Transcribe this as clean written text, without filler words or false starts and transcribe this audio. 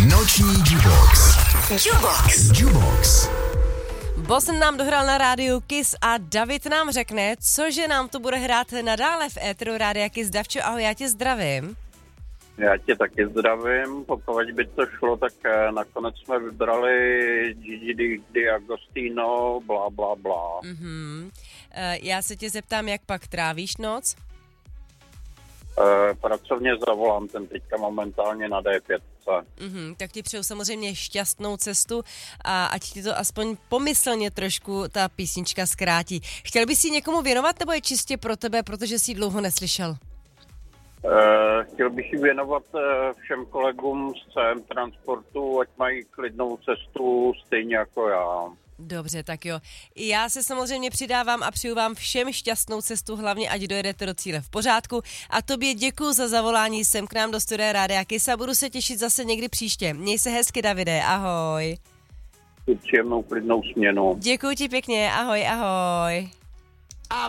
Noční Jubox. Jubox. Bosen nám dohrál na rádiu Kiss a David nám řekne, cože nám to bude hrát nadále v éteru rádia Kiss. Davčo, ahoj, já tě zdravím. Já tě taky zdravím, pokud by to šlo, tak nakonec jsme vybrali Gigi D'Agostino, bla, bla, bla. Já se tě zeptám, jak pak trávíš noc? Pracovně za volantem, teďka momentálně na D5. Tak ti přeju samozřejmě šťastnou cestu a ať ti to aspoň pomyslně trošku ta písnička zkrátí. Chtěl bys ji někomu věnovat, nebo je čistě pro tebe, protože jsi ji dlouho neslyšel? Chtěl bych ji věnovat všem kolegům z CM Transportu, ať mají klidnou cestu stejně jako já. Dobře, tak jo. I já se samozřejmě přidávám a přeju vám všem šťastnou cestu, hlavně ať dojedete do cíle v pořádku. A tobě děkuju za zavolání sem k nám do studia Rádia Kiss a budu se těšit zase někdy příště. Měj se hezky, Davide, ahoj. Příjemnou klidnou směnu. Děkuju ti pěkně, ahoj, ahoj.